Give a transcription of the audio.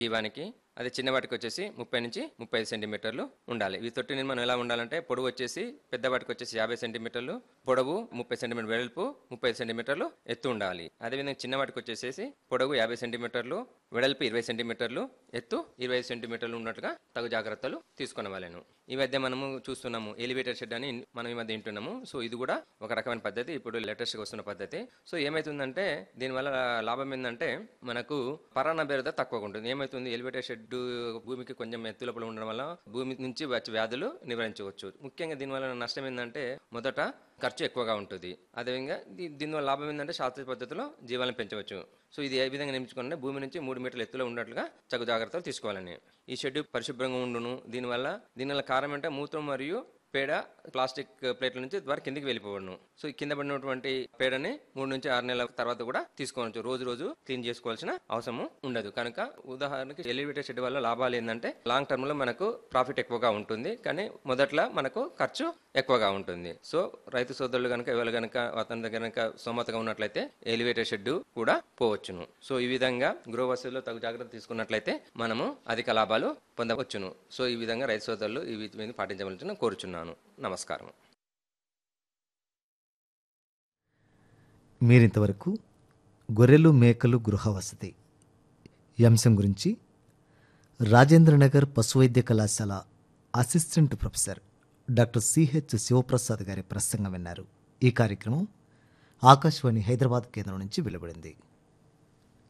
ఇవానికి అదే చిన్న వాటికి వచ్చేసి 30 నుంచి 35 సెంటీమీటర్లు ఉండాలి. ఈ తొట్టి నిర్మాణం ఎలా ఉండాలంటే పొడవు వచ్చేసి పెద్ద వాటికి వచ్చేసి 50 సెంటీమీటర్లు, పొడవు 30 సెంటీమీటర్, వెడల్పు 30 సెంటీమీటర్లు ఎత్తు ఉండాలి. అదేవిధంగా చిన్న వాటికి వచ్చేసి పొడవు 50 సెంటీమీటర్లు, వెడల్పు 20 సెంటీమీటర్లు, ఎత్తు 25 సెంటీమీటర్లు ఉన్నట్లుగా తగు జాగ్రత్తలు తీసుకొనవలెను. ఈ మధ్య మనము చూస్తున్నాము ఎలివేటర్ షెడ్ అని మనం ఈ మధ్య వింటున్నాము. సో ఇది కూడా ఒక రకమైన పద్ధతి, ఇప్పుడు లేటెస్ట్గా వస్తున్న పద్ధతి. సో ఏమవుతుందంటే దీనివల్ల లాభం ఏంటంటే మనకు పరాన్న బెరద తక్కువగా ఉంటుంది. ఏమవుతుంది, ఎలివేటర్ షెడ్ భూమికి కొంచెం ఎత్తు లోపల ఉండడం వల్ల భూమి నుంచి వచ్చే వ్యాధులు నివారించవచ్చు. ముఖ్యంగా దీనివల్ల నష్టం ఏంటంటే మొదట ఖర్చు ఎక్కువగా ఉంటుంది. అదేవిధంగా దీనివల్ల లాభం ఏంటంటే శాస్త్రీయ పద్ధతిలో జీవాలను పెంచవచ్చు. సో ఇది ఏ విధంగా నిర్మించుకుంటే భూమి నుంచి 3 మీటర్ల ఎత్తులో ఉన్నట్లుగా తగు జాగ్రత్తలు తీసుకోవాలని. ఈ షెడ్ పరిశుభ్రంగా ఉండును. దీనివల్ల కారణం అంటే మూత్రం మరియు పేడ ప్లాస్టిక్ ప్లేట్ల నుంచి ద్వారా కిందికి వెళ్ళిపోవడం. సో ఈ కింద పడినటువంటి పేడని 3 నుంచి 6 నెలల తర్వాత కూడా తీసుకోవచ్చు. రోజు క్లీన్ చేసుకోవాల్సిన అవసరం ఉండదు. కనుక ఉదాహరణకి ఎలివేటర్ షెడ్ వల్ల లాభాలు ఏంటంటే లాంగ్ టర్మ్ లో మనకు ప్రాఫిట్ ఎక్కువగా ఉంటుంది, కానీ మొదట్లో మనకు ఖర్చు ఎక్కువగా ఉంటుంది. సో రైతు సోదరులు కనుక ఎవరు కనుక అతని దగ్గర కనుక స్తోమతగా ఉన్నట్లయితే ఎలివేటర్ షెడ్ కూడా పోవచ్చును. సో ఈ విధంగా గృహ వసతుల్లో తగు జాగ్రత్త తీసుకున్నట్లయితే మనము అధిక లాభాలు పొందవచ్చును. సో ఈ విధంగా రైతు సోదరులు ఈ విధంగా పాటించవలసిన కోరుచున్నాను. నమస్కారం. మీరింతవరకు గొర్రెలు మేకలు గృహ వసతి ఈ అంశం గురించి రాజేంద్రనగర్ పశువైద్య కళాశాల assistant professor doctor CH Sivaprasad గారి ప్రసంగం విన్నారు. ఈ కార్యక్రమం ఆకాశవాణి హైదరాబాద్ కేంద్రం నుంచి వెలువడింది.